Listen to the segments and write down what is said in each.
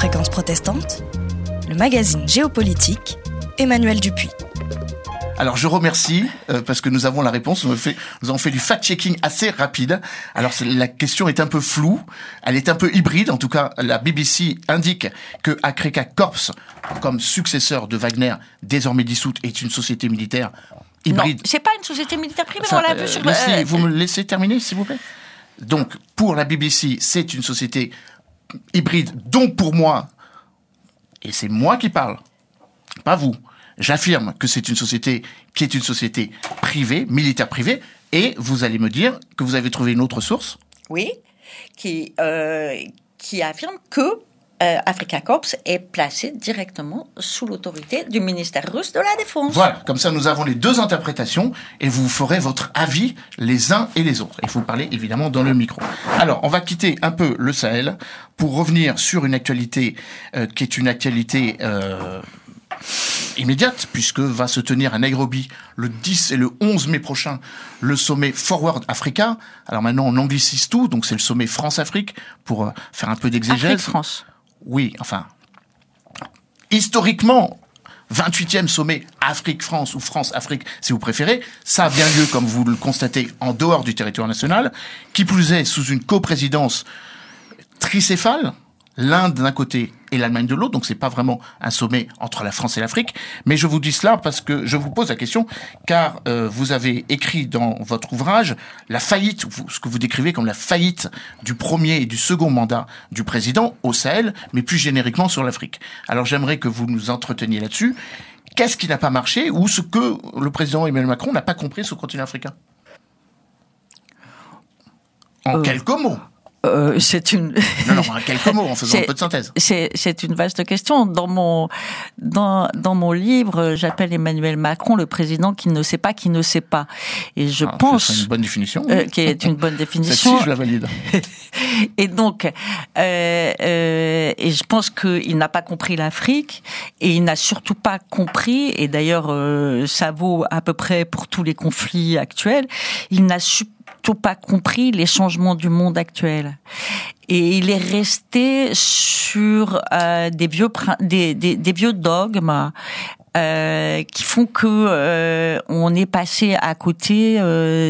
Fréquence protestante, le magazine géopolitique, Emmanuel Dupuis. Alors je remercie parce que nous avons la réponse. Nous avons fait du fact-checking assez rapide. Alors la question est un peu floue, elle est un peu hybride. En tout cas, la BBC indique que Africa Corps, comme successeur de Wagner, désormais dissoute, est une société militaire hybride. Non, c'est pas une société militaire privée. On l'a vu sur vous me laissez terminer, s'il vous plaît. Donc pour la BBC, c'est une société hybride. Donc pour moi, et c'est moi qui parle, pas vous. J'affirme que c'est une société qui est une société privée, militaire privée, et vous allez me dire que vous avez trouvé une autre source. Oui, qui affirme que Africa Corps est placé directement sous l'autorité du ministère russe de la Défense. Voilà, comme ça nous avons les deux interprétations et vous ferez votre avis les uns et les autres. Il faut parler évidemment dans le micro. Alors, on va quitter un peu le Sahel pour revenir sur une actualité qui est une actualité immédiate, puisque va se tenir à Nairobi le 10 et le 11 mai prochain le sommet Forward Africa. Alors maintenant on anglicise tout, donc c'est le sommet France-Afrique pour faire un peu d'exégèse. Afrique-France. Oui, enfin, historiquement, 28e sommet Afrique-France ou France-Afrique, si vous préférez, ça a bien lieu, comme vous le constatez, en dehors du territoire national, qui plus est sous une coprésidence tricéphale, l'Inde d'un côté et l'Allemagne de l'autre, donc c'est pas vraiment un sommet entre la France et l'Afrique, mais je vous dis cela parce que je vous pose la question, car vous avez écrit dans votre ouvrage la faillite, ce que vous décrivez comme la faillite du premier et du second mandat du président au Sahel, mais plus génériquement sur l'Afrique. Alors j'aimerais que vous nous entreteniez là-dessus. Qu'est-ce qui n'a pas marché ou ce que le président Emmanuel Macron n'a pas compris sur le continent africain ? En quelques mots. C'est une. Non, quelques mots, en faisant un peu de synthèse. C'est une vaste question. Dans mon livre, j'appelle Emmanuel Macron le président qui ne sait pas, qui ne sait pas. Et je pense. C'est une bonne définition. Qui est une bonne définition. Celle-ci, je la valide. Et donc, et je pense qu'il n'a pas compris l'Afrique et il n'a surtout pas compris. Et d'ailleurs, ça vaut à peu près pour tous les conflits actuels. Il n'a surtout pas compris les changements du monde actuel. Et il est resté sur des vieux dogmes qui font que on est passé à côté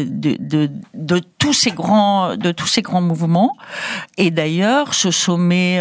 de tous ces grands mouvements. Et d'ailleurs, ce sommet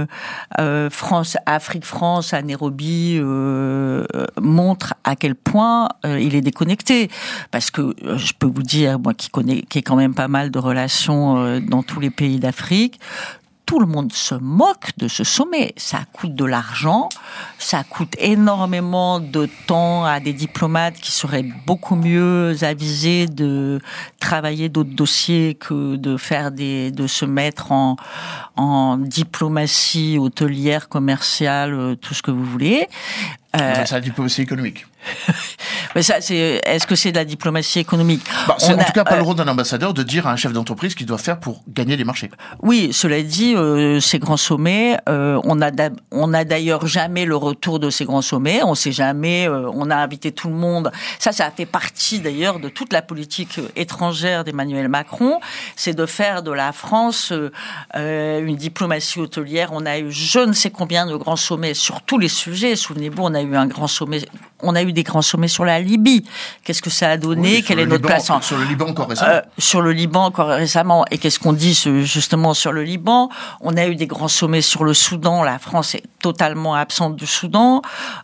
Afrique-France à Nairobi montre à quel point il est déconnecté. Parce que je peux vous dire, moi qui ai quand même pas mal de relations dans tous les pays d'Afrique, tout le monde se moque de ce sommet. Ça coûte de l'argent, ça coûte énormément de temps à des diplomates qui seraient beaucoup mieux avisés de travailler d'autres dossiers que de se mettre en diplomatie hôtelière, commerciale, tout ce que vous voulez. C'est la diplomatie économique. Mais ça, est-ce que c'est de la diplomatie économique? C'est en tout cas pas le rôle d'un ambassadeur de dire à un chef d'entreprise qu'il doit faire pour gagner des marchés. Oui, cela dit, ces grands sommets, on a d'ailleurs jamais le retour de ces grands sommets. On sait jamais. On a invité tout le monde. Ça a fait partie d'ailleurs de toute la politique étrangère d'Emmanuel Macron. C'est de faire de la France une diplomatie hôtelière. On a eu je ne sais combien de grands sommets sur tous les sujets. Souvenez-vous, on a eu un grand sommet. On a eu des grands sommets sur la Libye. Qu'est-ce que ça a donné? Quelle est notre place sur le Liban encore récemment. Sur le Liban encore récemment. Et qu'est-ce qu'on dit justement sur le Liban? On a eu des grands sommets sur le Soudan. La France est totalement absente du Soudan.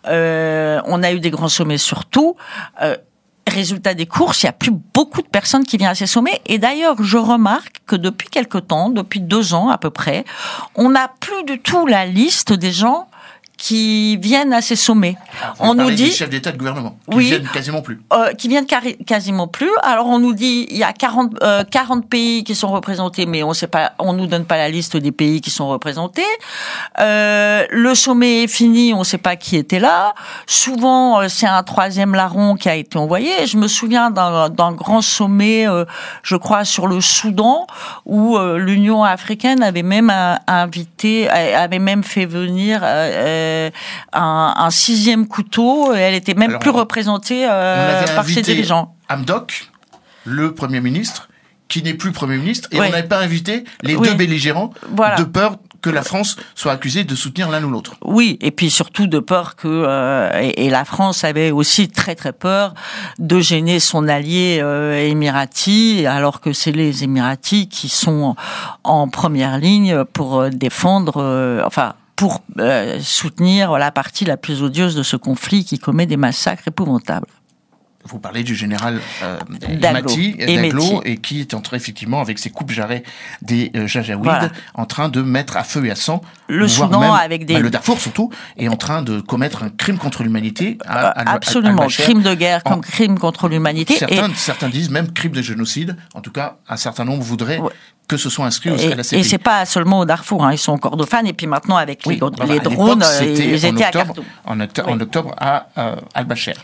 On a eu des grands sommets sur tout. Résultat des courses, il n'y a plus beaucoup de personnes qui viennent à ces sommets. Et d'ailleurs, je remarque que depuis quelque temps, depuis 2 ans à peu près, on n'a plus du tout la liste des gens qui viennent à ces sommets. On nous dit des chefs d'État et de gouvernement qui viennent quasiment plus. Quasiment plus. Alors on nous dit il y a 40 pays qui sont représentés, mais on sait pas, on nous donne pas la liste des pays qui sont représentés. Le sommet est fini, on sait pas qui était là. Souvent c'est un 3e larron qui a été envoyé. Je me souviens d'un grand sommet, je crois sur le Soudan, où l'Union africaine avait même avait même fait venir un 6e couteau. Elle était même plus représentée par ses dirigeants. Hamdok, le Premier ministre, qui n'est plus Premier ministre, et on n'avait pas invité les deux belligérants de peur que la France soit accusée de soutenir l'un ou l'autre. Oui, et puis surtout de peur que et la France avait aussi très très peur de gêner son allié émirati, alors que c'est les Émiratis qui sont en première ligne pour défendre, pour soutenir la partie la plus odieuse de ce conflit qui commet des massacres épouvantables. Vous parlez du général Daglo, et qui est entré effectivement avec ses coupes-jarrets des Janjaouides, en train de mettre à feu et à sang le Soudan, avec le Darfour surtout, est en train de commettre un crime contre l'humanité. Absolument, crime de guerre comme crime contre l'humanité. Certains disent même crime de génocide. En tout cas, un certain nombre voudraient que ce soit inscrit au CPI. Et c'est pas seulement au Darfour, ils sont en Kordofan, et puis maintenant avec les drones, ils étaient à Khartoum. En octobre à Al-Fasher,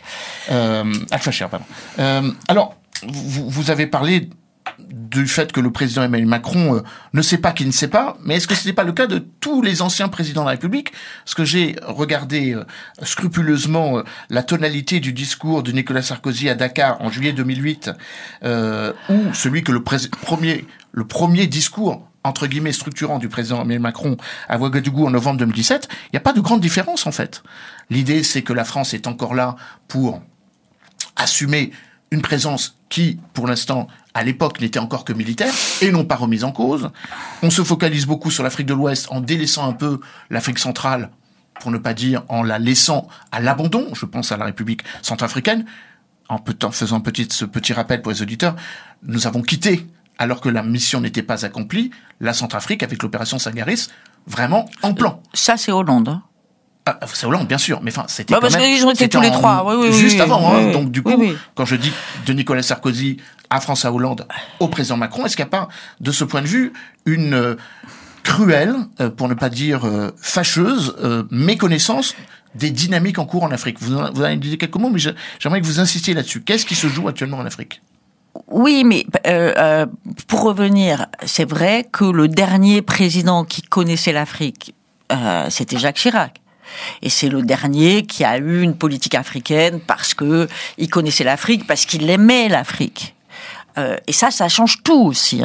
pardon. Alors, vous avez parlé du fait que le président Emmanuel Macron ne sait pas qu'il ne sait pas, mais est-ce que ce n'est pas le cas de tous les anciens présidents de la République? Parce que j'ai regardé scrupuleusement la tonalité du discours de Nicolas Sarkozy à Dakar en juillet 2008, ou celui que le premier discours entre guillemets structurant du président Emmanuel Macron à Ouagadougou en novembre 2017, il n'y a pas de grande différence en fait. L'idée, c'est que la France est encore là pour assumer une présence qui, pour l'instant, à l'époque, n'était encore que militaire et non pas remise en cause. On se focalise beaucoup sur l'Afrique de l'Ouest en délaissant un peu l'Afrique centrale, pour ne pas dire en la laissant à l'abandon. Je pense à la République centrafricaine. En faisant ce petit rappel pour les auditeurs, nous avons quitté, alors que la mission n'était pas accomplie, la Centrafrique avec l'opération Sangaris, vraiment en plan. Ça, c'est Hollande. C'est Hollande, bien sûr, mais c'était parce qu'ils ont été tous les trois. Juste avant. Donc du coup, quand je dis de Nicolas Sarkozy à François Hollande au président Macron, est-ce qu'il n'y a pas, de ce point de vue, une cruelle, pour ne pas dire fâcheuse, méconnaissance des dynamiques en cours en Afrique? Vous en avez dit quelques mots, mais j'aimerais que vous insistiez là-dessus. Qu'est-ce qui se joue actuellement en Afrique? Oui, mais pour revenir, c'est vrai que le dernier président qui connaissait l'Afrique, c'était Jacques Chirac. Et c'est le dernier qui a eu une politique africaine parce que il connaissait l'Afrique, parce qu'il aimait l'Afrique. Et ça change tout aussi.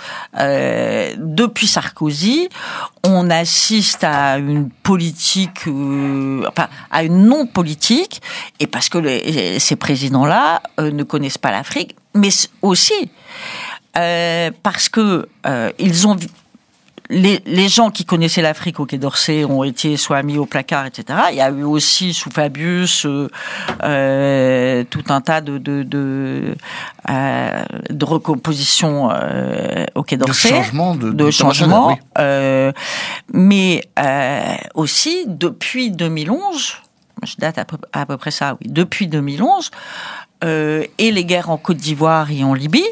Depuis Sarkozy, on assiste à une politique, à une non-politique, et parce que ces présidents-là ne connaissent pas l'Afrique, mais aussi parce que ils ont les gens qui connaissaient l'Afrique au Quai d'Orsay ont été soit mis au placard, etc. Il y a eu aussi sous Fabius tout un tas de recomposition au Quai d'Orsay, de changement. Oui. Mais aussi depuis 2011, je date à peu près ça. Oui, depuis 2011 et les guerres en Côte d'Ivoire et en Libye.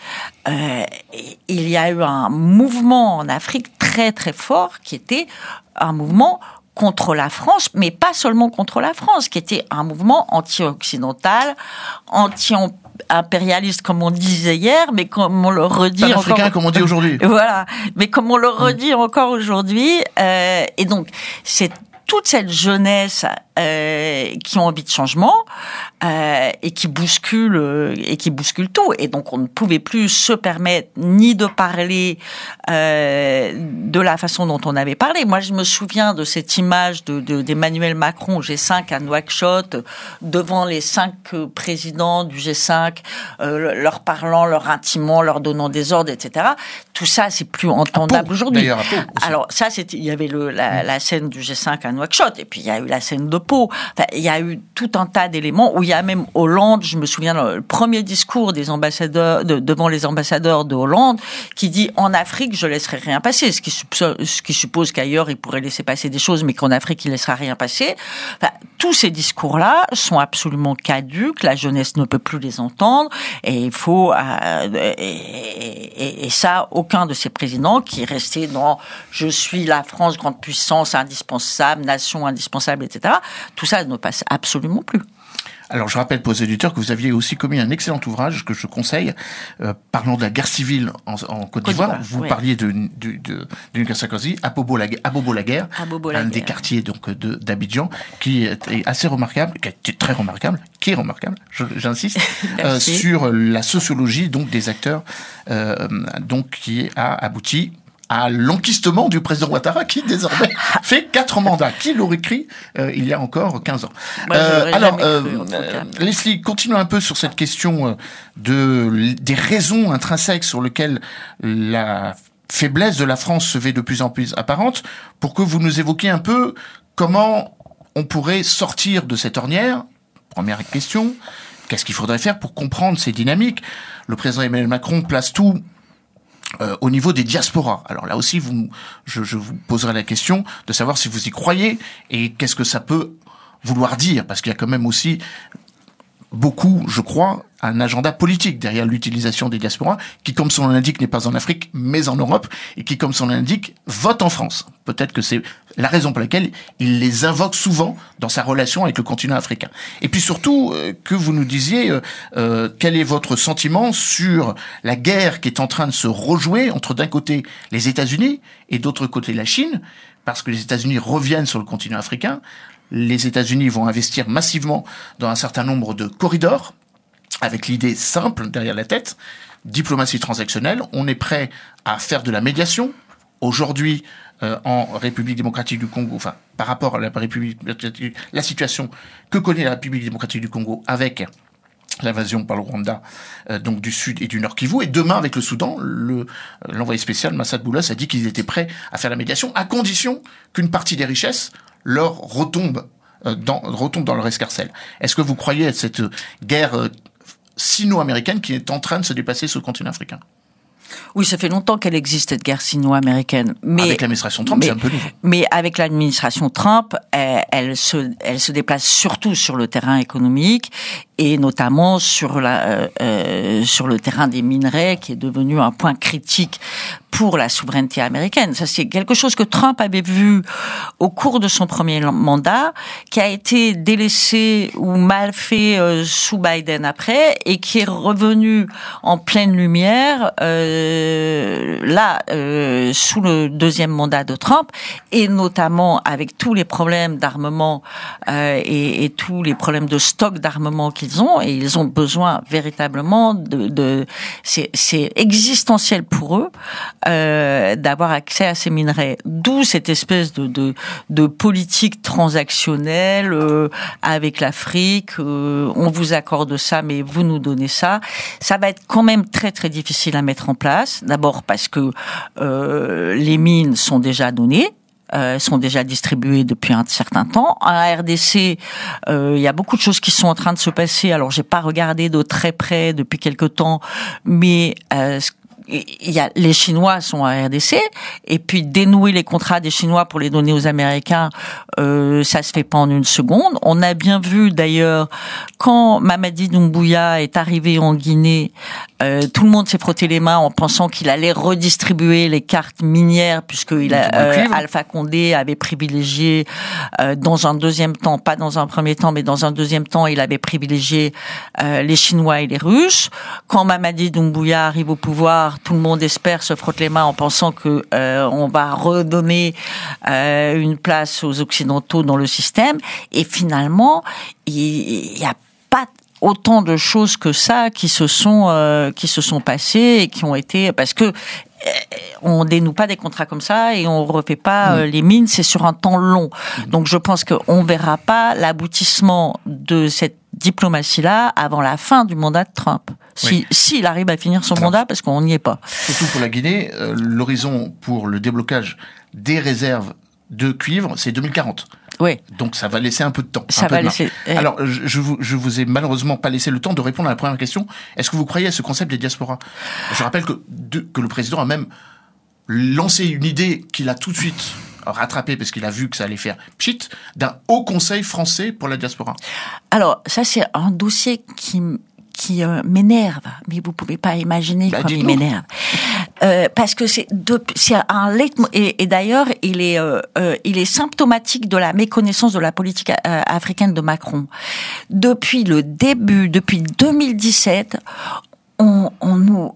Il y a eu un mouvement en Afrique très très fort qui était un mouvement contre la France, mais pas seulement contre la France, qui était un mouvement anti-occidental, anti-impérialiste, comme on disait hier, mais comme on le redit encore... Pan-africain, comme on dit aujourd'hui. Voilà, mais comme on le redit encore aujourd'hui. Et donc, c'est toute cette jeunesse qui ont envie de changement et qui bouscule tout, et donc on ne pouvait plus se permettre ni de parler de la façon dont on avait parlé. Moi, je me souviens de cette image d'Emmanuel Macron au G5 à Nouakchott, devant les 5 présidents du G5, leur parlant, leur intimant, leur donnant des ordres, etc. Tout ça, c'est plus entendable aujourd'hui. Alors ça, il y avait la scène du G5 à Nouakchott, et puis il y a eu la scène de Pau. Enfin, il y a eu tout un tas d'éléments où il y a même Hollande, je me souviens le premier discours des ambassadeurs devant les ambassadeurs de Hollande, qui dit en Afrique je laisserai rien passer, ce qui suppose qu'ailleurs il pourrait laisser passer des choses, mais qu'en Afrique il laissera rien passer. Enfin, tous ces discours-là sont absolument caducs, la jeunesse ne peut plus les entendre, et il faut et ça, aucun de ces présidents qui est resté dans je suis la France, grande puissance indispensable, nation indispensable, etc. Tout ça ne passe absolument plus. Alors, je rappelle pour les auditeurs que vous aviez aussi commis un excellent ouvrage que je conseille, parlant de la guerre civile en Côte d'Ivoire. Vous parliez de Nicolas Sarkozy, à Bobo la guerre, un des quartiers donc d'Abidjan, qui est assez remarquable, qui est remarquable, j'insiste, sur la sociologie donc des acteurs, donc qui a abouti à l'enquistement du président Ouattara, qui désormais fait 4 mandats. Qui l'aurait cru il y a encore 15 ans. Leslie, continuons un peu sur cette question des raisons intrinsèques sur lesquelles la faiblesse de la France se fait de plus en plus apparente, pour que vous nous évoquiez un peu comment on pourrait sortir de cette ornière. Première question, qu'est-ce qu'il faudrait faire pour comprendre ces dynamiques ? Le président Emmanuel Macron place tout au niveau des diasporas. Alors là aussi, je vous poserai la question de savoir si vous y croyez et qu'est-ce que ça peut vouloir dire, parce qu'il y a quand même aussi beaucoup, je crois, un agenda politique derrière l'utilisation des diasporas, qui, comme son nom l'indique, n'est pas en Afrique, mais en Europe, et qui, comme son nom l'indique, vote en France. Peut-être que c'est la raison pour laquelle il les invoque souvent dans sa relation avec le continent africain. Et puis surtout, que vous nous disiez, quel est votre sentiment sur la guerre qui est en train de se rejouer entre d'un côté les États-Unis et d'autre côté la Chine, parce que les États-Unis reviennent sur le continent africain. Les États-Unis vont investir massivement dans un certain nombre de corridors, avec l'idée simple derrière la tête, diplomatie transactionnelle. On est prêt à faire de la médiation. Aujourd'hui, en République démocratique du Congo, enfin, par rapport à la situation que connaît la République démocratique du Congo avec l'invasion par le Rwanda, donc du Sud et du Nord Kivu. Et demain, avec le Soudan, l'envoyé spécial Massad Boulos a dit qu'ils étaient prêts à faire la médiation, à condition qu'une partie des richesses leur retombe dans leur escarcelle. Est-ce que vous croyez à cette guerre sino-américaine qui est en train de se déplacer sur le continent africain ? Oui, ça fait longtemps qu'elle existe, cette guerre sino-américaine. Mais avec l'administration Trump, c'est un peu nouveau. Mais avec l'administration Trump, elle se déplace surtout sur le terrain économique et notamment sur le terrain des minerais, qui est devenu un point critique pour la souveraineté américaine. Ça, c'est quelque chose que Trump avait vu au cours de son premier mandat, qui a été délaissé ou mal fait sous Biden après, et qui est revenu en pleine lumière sous le deuxième mandat de Trump, et notamment avec tous les problèmes d'armement et tous les problèmes de stock d'armement qu'ils ont, et ils ont besoin véritablement c'est existentiel pour eux d'avoir accès à ces minerais. D'où cette espèce de politique transactionnelle avec l'Afrique. On vous accorde ça, mais vous nous donnez ça. Ça va être quand même très très difficile à mettre en place. D'abord parce que les mines sont déjà données. Sont déjà distribués depuis un certain temps. À RDC, il y a beaucoup de choses qui sont en train de se passer. Alors, j'ai pas regardé de très près depuis quelque temps, mais les Chinois sont à RDC, et puis dénouer les contrats des Chinois pour les donner aux Américains, ça se fait pas en une seconde. On a bien vu d'ailleurs quand Mamadi Doumbouya est arrivé en Guinée, tout le monde s'est frotté les mains en pensant qu'il allait redistribuer les cartes minières, puisque Alpha Condé avait privilégié dans un deuxième temps, pas dans un premier temps, mais dans un deuxième temps, il avait privilégié les Chinois et les Russes. Quand Mamadi Doumbouya arrive au pouvoir, tout le monde espère, se frotte les mains en pensant que on va redonner une place aux Occidentaux dans le système. Et finalement, il y a pas autant de choses que ça qui se sont passées et qui ont été, parce que on dénoue pas des contrats comme ça et on refait pas les mines, c'est sur un temps long. Donc je pense qu'on verra pas l'aboutissement de cette diplomatie-là avant la fin du mandat de Trump. S'il arrive à finir son mandat, parce qu'on n'y est pas. Surtout pour la Guinée, l'horizon pour le déblocage des réserves de cuivre, c'est 2040. Oui. Donc ça va laisser un peu de temps. Alors, je vous ai malheureusement pas laissé le temps de répondre à la première question. Est-ce que vous croyez à ce concept des diasporas ? Je rappelle que le président a même lancé une idée qu'il a tout de suite rattrapée, parce qu'il a vu que ça allait faire pchit, d'un haut conseil français pour la diaspora. Alors, ça c'est un dossier qui m'énerve, mais vous pouvez pas imaginer comme il m'énerve. Parce que c'est un leitmotiv, et d'ailleurs il est symptomatique de la méconnaissance de la politique africaine de Macron. Depuis le début, depuis 2017, on nous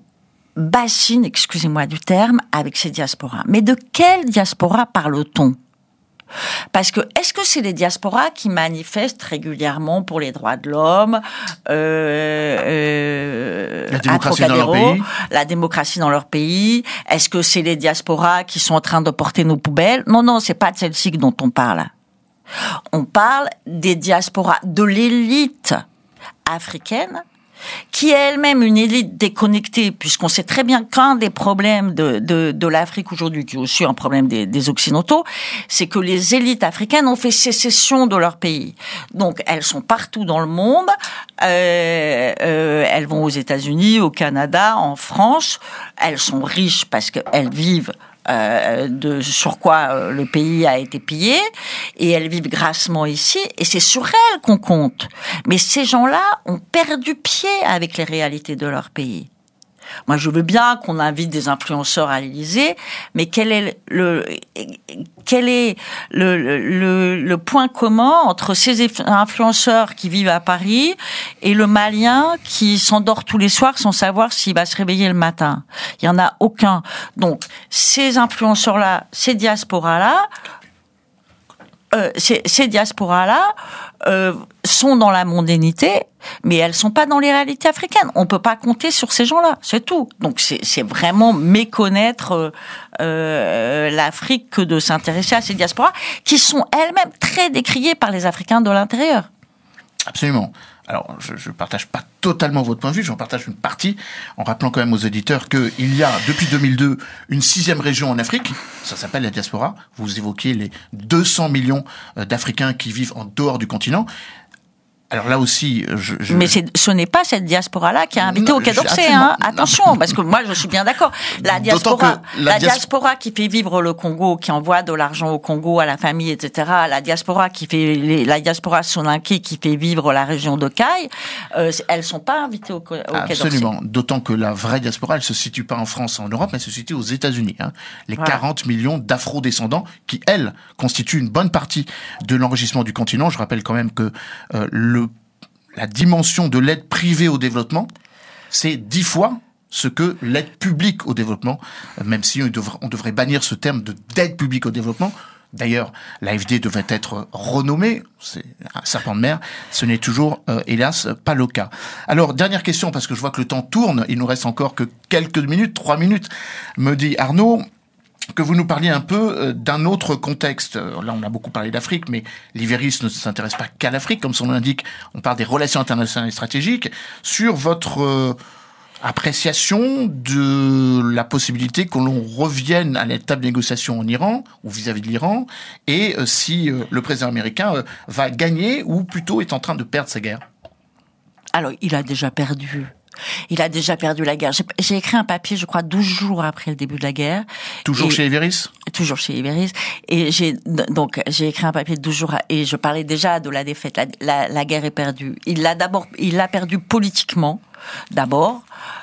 bassine, excusez-moi du terme, avec ces diasporas. Mais de quelle diaspora parle-t-on ? Parce que, est-ce que c'est les diasporas qui manifestent régulièrement pour les droits de l'homme, la démocratie dans leur pays, la démocratie dans leur pays? Est-ce que c'est les diasporas qui sont en train de porter nos poubelles? Non, c'est pas de celle-ci dont on parle. On parle des diasporas, de l'élite africaine, qui est elle-même une élite déconnectée, puisqu'on sait très bien qu'un des problèmes de l'Afrique aujourd'hui, qui est aussi un problème des Occidentaux, c'est que les élites africaines ont fait sécession de leur pays. Donc, elles sont partout dans le monde, elles vont aux États-Unis, au Canada, en France, elles sont riches parce qu'elles vivent sur quoi le pays a été pillé, et elles vivent grassement ici, et c'est sur elles qu'on compte. Mais ces gens-là ont perdu pied avec les réalités de leur pays. Moi, je veux bien qu'on invite des influenceurs à l'Élysée, mais quel est le point commun entre ces influenceurs qui vivent à Paris et le Malien qui s'endort tous les soirs sans savoir s'il va se réveiller le matin? Il y en a aucun. Donc, ces influenceurs-là, ces diasporas-là, sont dans la mondanité, mais elles sont pas dans les réalités africaines. On peut pas compter sur ces gens-là, c'est tout. Donc c'est vraiment méconnaître l'Afrique que de s'intéresser à ces diasporas qui sont elles-mêmes très décriées par les Africains de l'intérieur. Absolument. Alors, je partage pas totalement votre point de vue, j'en partage une partie, en rappelant quand même aux auditeurs qu'il y a, depuis 2002, une 6e région en Afrique, ça s'appelle la diaspora. Vous évoquiez les 200 millions d'Africains qui vivent en dehors du continent. Alors là aussi, mais ce n'est pas cette diaspora-là qui a invité au Quai d'Orsay, hein. Attention, parce que moi, je suis bien d'accord. La diaspora qui fait vivre le Congo, qui envoie de l'argent au Congo, à la famille, etc. La diaspora la diaspora soninké qui fait vivre la région de Caille, elles sont pas invitées au Quai d'Orsay. Absolument. D'autant que la vraie diaspora, elle se situe pas en France, en Europe, mais elle se situe aux États-Unis, hein. Les 40 millions d'afro-descendants qui, elles, constituent une bonne partie de l'enrichissement du continent. Je rappelle quand même que la dimension de l'aide privée au développement, c'est 10 fois ce que l'aide publique au développement, même si on devrait bannir ce terme d'aide publique au développement. D'ailleurs, l'AFD devrait être renommée, c'est un serpent de mer, ce n'est toujours, hélas, pas le cas. Alors, dernière question, parce que je vois que le temps tourne, il nous reste encore que quelques minutes, 3 minutes, me dit Arnaud, que vous nous parliez un peu d'un autre contexte. Là, on a beaucoup parlé d'Afrique, mais l'Iveris ne s'intéresse pas qu'à l'Afrique. Comme son nom l'indique, on parle des relations internationales et stratégiques. Sur votre appréciation de la possibilité que l'on revienne à la table de négociation en Iran, ou vis-à-vis de l'Iran, et si le président américain va gagner, ou plutôt est en train de perdre sa guerre. Alors, il a déjà perdu. Il a déjà perdu la guerre. J'ai écrit un papier, je crois, 12 jours après le début de la guerre. Toujours chez Iveris ? Toujours chez Iveris. Et j'ai écrit un papier de 12 jours et je parlais déjà de la défaite. La guerre est perdue. Il l'a perdu politiquement, d'abord.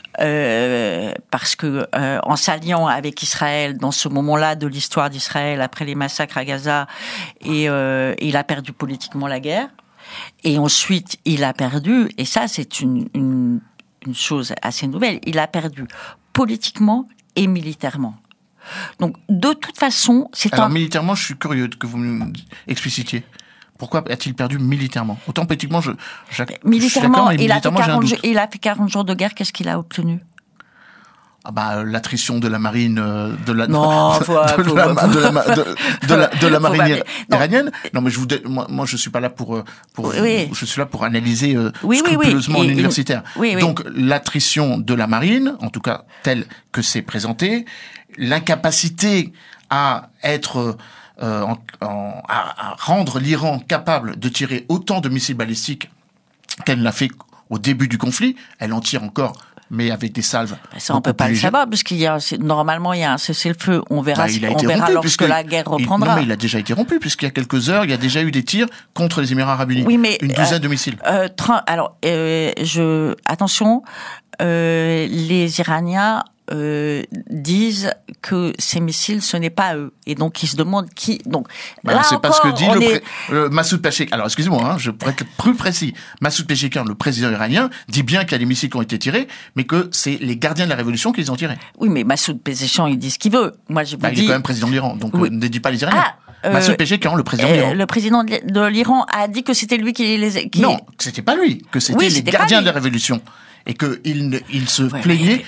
Parce que en s'alliant avec Israël dans ce moment-là de l'histoire d'Israël après les massacres à Gaza, et il a perdu politiquement la guerre. Et ensuite, il a perdu, et ça c'est une chose assez nouvelle, il a perdu politiquement et militairement. Donc, de toute façon, militairement, je suis curieux que vous me explicitiez. Pourquoi a-t-il perdu militairement? Autant politiquement, militairement, il a fait 40 jours de guerre, qu'est-ce qu'il a obtenu? L'attrition de la marine de la marine iranienne. Non, mais moi je suis pas là pour je suis là pour analyser scrupuleusement l'universitaire. Donc l'attrition de la marine, en tout cas telle que c'est présenté, l'incapacité à être à rendre l'Iran capable de tirer autant de missiles balistiques qu'elle l'a fait au début du conflit, elle en tire encore, mais avec des salves. Ça, on peut pas le savoir, parce normalement, il y a un cessez-le-feu. On verra lorsque la guerre reprendra. Non, mais il a déjà été rompu, puisqu'il y a quelques heures, il y a déjà eu des tirs contre les Émirats Arabes Unis. Oui, mais, une douzaine de missiles. Attention, les Iraniens, disent que ces missiles, ce n'est pas eux. Et donc, ils se demandent qui... Donc, là c'est encore, parce que dit Massoud Pezeshkian. Alors, excusez-moi, je pourrais être plus précis. Massoud Pezeshkian, le président iranien, dit bien qu'il y a des missiles qui ont été tirés, mais que c'est les gardiens de la révolution qui les ont tirés. Oui, mais Massoud Pezeshkian, il dit ce qu'il veut. Moi, je vous dis... Il est quand même président de l'Iran, donc ne dit pas les Iraniens. Masoud Pezeshkian, le président de l'Iran. Le président de l'Iran a dit que c'était lui qui les... Non, que c'était pas lui, que c'était les gardiens de la révolution. Et qu'il se plaignait...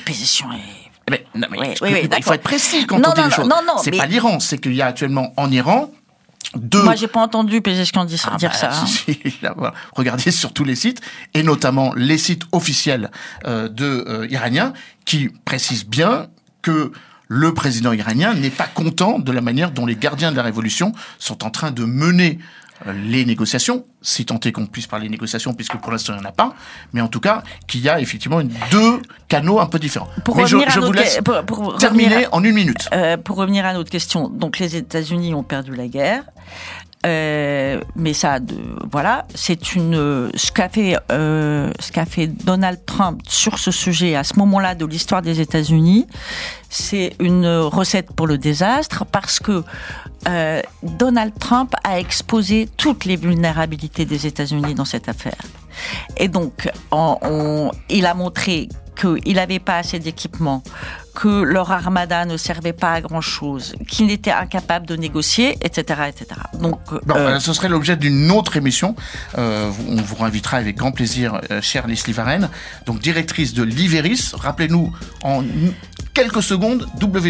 Il faut être précis quand on dit les choses. C'est pas l'Iran, c'est qu'il y a actuellement en Iran... Moi, j'ai pas entendu Pezeshkian dire ça. Si, regardez sur tous les sites, et notamment les sites officiels iraniens, qui précisent bien que le président iranien n'est pas content de la manière dont les gardiens de la révolution sont en train de mener les négociations, si tant est qu'on puisse parler de négociations, puisque pour l'instant il n'y en a pas, mais en tout cas qu'il y a effectivement deux canaux un peu différents. Je vous laisse terminer en 1 minute. Pour revenir à notre question, donc les États-Unis ont perdu la guerre. Mais ça, voilà, c'est ce qu'a fait Donald Trump sur ce sujet à ce moment-là de l'histoire des États-Unis, c'est une recette pour le désastre parce que Donald Trump a exposé toutes les vulnérabilités des États-Unis dans cette affaire. Et donc, il a montré qu'il n'avait pas assez d'équipements, que leur armada ne servait pas à grand-chose, qu'ils étaient incapables de négocier, etc., etc. Donc, ce serait l'objet d'une autre émission. On vous réinvitera avec grand plaisir, chère Leslie Varenne, donc directrice de l'Iveris. Rappelez-nous en quelques secondes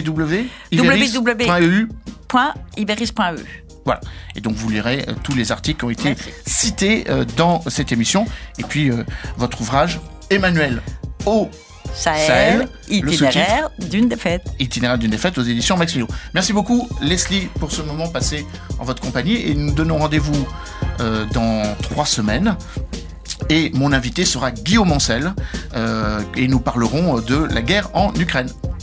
www.iveris.eu. Voilà. Et donc, vous lirez tous les articles qui ont été cités dans cette émission. Et puis, votre ouvrage, Emmanuel au Sahel, itinéraire d'une défaite. Itinéraire d'une défaite aux éditions Max Philo. Merci beaucoup, Leslie, pour ce moment passé en votre compagnie. Et nous donnons rendez-vous dans 3 semaines. Et mon invité sera Guillaume Ancel. Et nous parlerons de la guerre en Ukraine.